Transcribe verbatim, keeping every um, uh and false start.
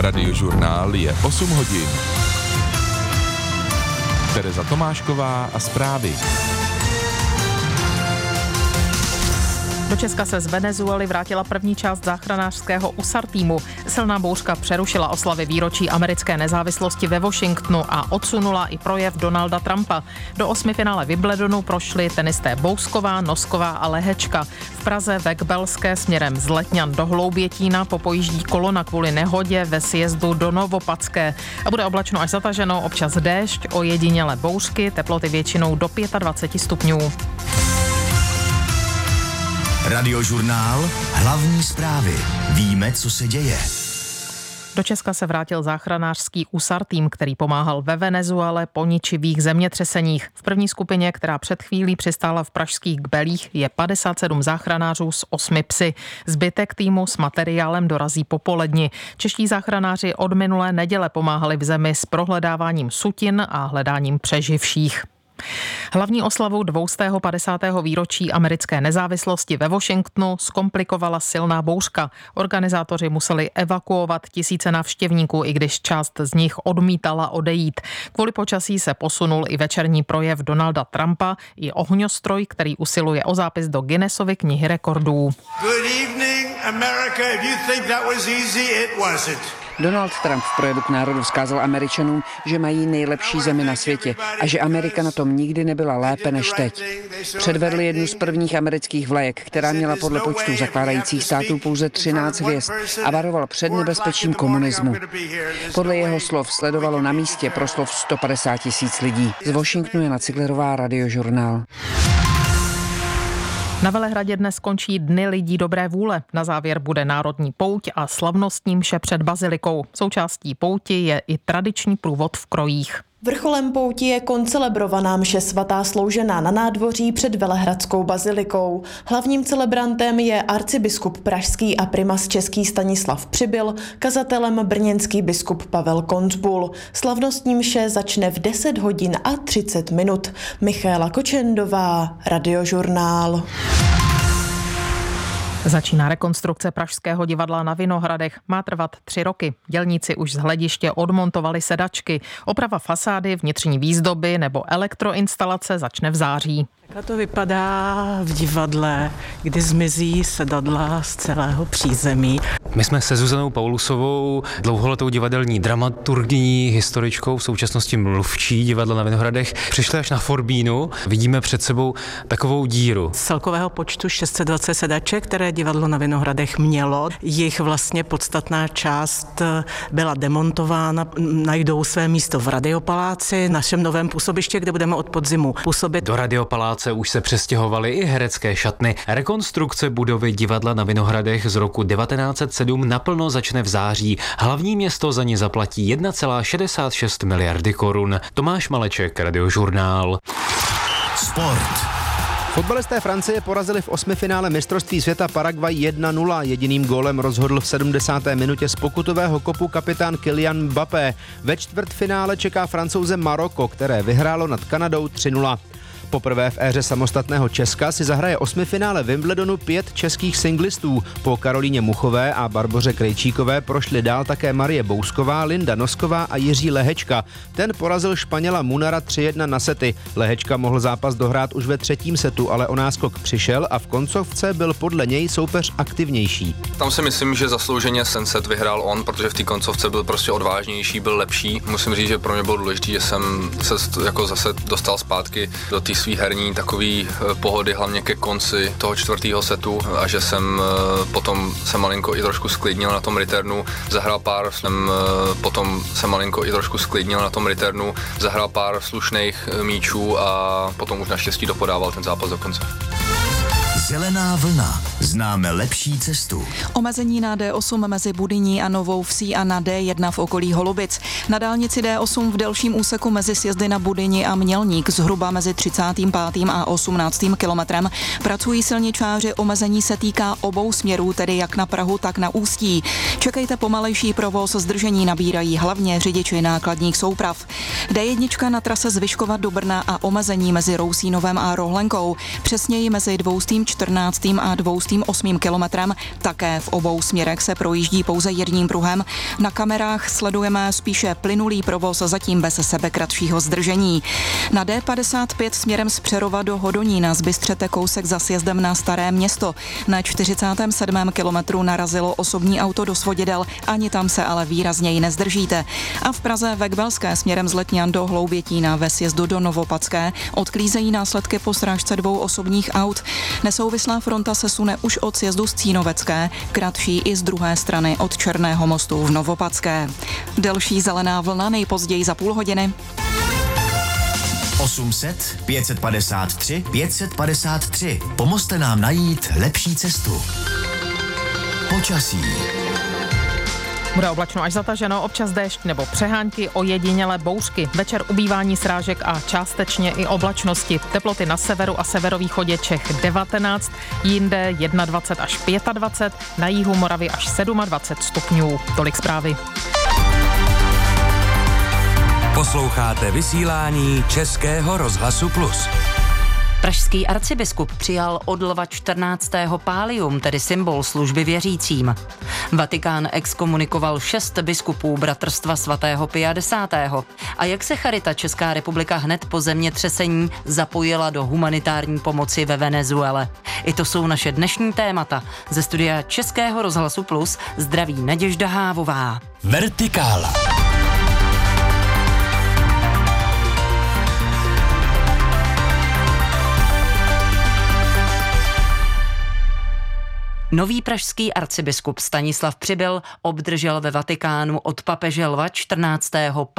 Radiožurnál je osm hodin. Tereza Tomášková a zprávy. Do Česka se z Venezuely vrátila první část záchranářského U S A R týmu. Silná bouřka přerušila oslavy výročí americké nezávislosti ve Washingtonu a odsunula i projev Donalda Trumpa. Do osmifinále Wimbledonu prošli tenisté Bousková, Nosková a Lehečka. V Praze ve Kbelské směrem z Letňan do Hloubětína popojíždí kolona kvůli nehodě ve sjezdu do Novopadské. A bude oblačno až zataženo, občas déšť, ojedinělé bouřky, teploty většinou do dvacet pět stupňů. Radiožurnál, hlavní zprávy. Víme, co se děje. Do Česka se vrátil záchranářský U S A R tým, který pomáhal ve Venezuele po ničivých zemětřeseních. V první skupině, která před chvílí přistála v pražských Kbelích, je padesát sedm záchranářů s osmi psy. Zbytek týmu s materiálem dorazí popoledni. Čeští záchranáři od minulé neděle pomáhali v zemi s prohledáváním sutin a hledáním přeživších. Hlavní oslavu dvoustého padesátého výročí americké nezávislosti ve Washingtonu zkomplikovala silná bouřka. Organizátoři museli evakuovat tisíce návštěvníků, i když část z nich odmítala odejít. Kvůli počasí se posunul i večerní projev Donalda Trumpa i ohňostroj, který usiluje o zápis do Guinnessovy knihy rekordů. Good evening, America. If you think that was easy, it wasn't. Donald Trump v projevu k národu vzkázal Američanům, že mají nejlepší zemi na světě a že Amerika na tom nikdy nebyla lépe než teď. Předvedl jednu z prvních amerických vlajek, která měla podle počtu zakládajících států pouze třináct hvězd a varoval před nebezpečím komunismu. Podle jeho slov sledovalo na místě proslov sto padesát tisíc lidí. Z Washingtonu Jana Ciglerová, Radiožurnál. Na Velehradě dnes skončí Dny lidí dobré vůle. Na závěr bude národní pouť a slavnostní mše před bazilikou. Součástí pouti je i tradiční průvod v krojích. Vrcholem pouti je koncelebrovaná mše svatá sloužená na nádvoří před Velehradskou bazilikou. Hlavním celebrantem je arcibiskup pražský a primas český Stanislav Přibyl, kazatelem brněnský biskup Pavel Koncbul. Slavnostní mše začne v deset hodin a třicet minut. Michaela Kočendová, Radiožurnál. Začíná rekonstrukce Pražského divadla na Vinohradech. Má trvat tři roky. Dělníci už z hlediště odmontovali sedačky. Oprava fasády, vnitřní výzdoby nebo elektroinstalace začne v září. Takhle to vypadá v divadle, kdy zmizí sedadla z celého přízemí. My jsme se Zuzanou Paulusovou, dlouholetou divadelní dramaturgyní, historičkou, v současnosti mluvčí divadla na Vinohradech, přišli až na Forbínu. Vidíme před sebou takovou díru. Z celkového počtu šest set dvacet sedaček, které divadlo na Vinohradech mělo, jich vlastně podstatná část byla demontována, najdou své místo v Radiopaláci, našem novém působišti, kde budeme od podzimu působit. Do Radiopaláce už se přestěhovaly i herecké šatny. Rekonstrukce budovy divadla na Vinohradech z roku devatenáct set sedm naplno začne v září. Hlavní město za ní zaplatí jedna celá šedesát šest miliardy korun. Tomáš Maleček, Radiožurnál. Sport. Fotbalisté Francie porazili v osmifinále mistrovství světa Paraguay jedna nula. Jediným gólem rozhodl v sedmdesáté minutě z pokutového kopu kapitán Kylian Mbappé. Ve čtvrtfinále čeká Francouze Maroko, které vyhrálo nad Kanadou tři nula. Poprvé v éře samostatného Česka si zahraje osmifinále Wimbledonu pět českých singlistů. Po Karolíně Muchové a Barboře Krejčíkové prošly dál také Marie Bousková, Linda Nosková a Jiří Lehečka. Ten porazil Španěla Munara tři jedna na sety. Lehečka mohl zápas dohrát už ve třetím setu, ale o náskok přišel a v koncovce byl podle něj soupeř aktivnější. Tam si myslím, že zaslouženě ten set vyhrál on, protože v té koncovce byl prostě odvážnější, byl lepší. Musím říct, že pro mě bylo důležité, že jsem se jako zase dostal zpátky do té svý herní takový pohody, hlavně ke konci toho čtvrtého setu a že jsem potom se malinko i trošku sklidnil na tom returnu, zahrál pár, jsem potom se malinko i trošku sklidnil na tom returnu, zahrál pár slušných míčů a potom už naštěstí dopodával ten zápas do konce. Zelená vlna. Známe lepší cestu. Omezení na D osm mezi Budyní a Novou Vsí a na D jedna v okolí Holubic. Na dálnici D osm v delším úseku mezi sjezdy na Budyni a Mělník zhruba mezi třicátým pátým a osmnáctým kilometrem pracují silničáři. Omezení se týká obou směrů, tedy jak na Prahu, tak na Ústí. Čekejte pomalejší provoz, zdržení nabírají hlavně řidiči nákladních souprav. D jedna na trase z Vyškova do Brna a omezení mezi Rousínovem a Rohlenkou, přesněji mezi Dvoustým čtrnáctým a dvě stě osmým kilometrem. Také v obou směrech se projíždí pouze jedním pruhem. Na kamerách sledujeme spíše plynulý provoz, zatím bez sebe kratšího zdržení. Na D padesát pět směrem z Přerova do Hodonína zbystřete kousek za sjezdem na Staré Město. Na čtyřicátém sedmém kilometru narazilo osobní auto do svodidel, ani tam se ale výrazněji nezdržíte. A v Praze ve Gbelské směrem z Letňan do Hloubětína ve sjezdu do Novopadské odklízejí následky po srážce dvou osobních aut. Nesouvislá fronta se sune už od sjezdu z Cínovecké, kratší i z druhé strany od Černého mostu v Novopadské. Delší zelená vlna nejpozději za půl hodiny. osm set, pět set padesát tři, pět set padesát tři. Pomozte nám najít lepší cestu. Počasí. Bude oblačno až zataženo, občas déšť nebo přehánky, ojedinělé bouřky. Večer ubývání srážek a částečně i oblačnosti. Teploty na severu a severovýchodě Čech devatenáct, jinde dvacet jedna až dvacet pět, na jihu Moravy až dvacet sedm stupňů. Tolik zprávy. Posloucháte vysílání Českého rozhlasu Plus. Pražský arcibiskup přijal od lva čtrnáctého pálium, tedy symbol služby věřícím. Vatikán exkomunikoval šest biskupů Bratrstva svatého Pia desátého. A jak se Charita Česká republika hned po zemětřesení zapojila do humanitární pomoci ve Venezuele. I to jsou naše dnešní témata. Ze studia Českého rozhlasu Plus zdraví Naděžda Hávová. Vertikála. Nový pražský arcibiskup Stanislav Přibyl obdržel ve Vatikánu od papeže Lva čtrnáctého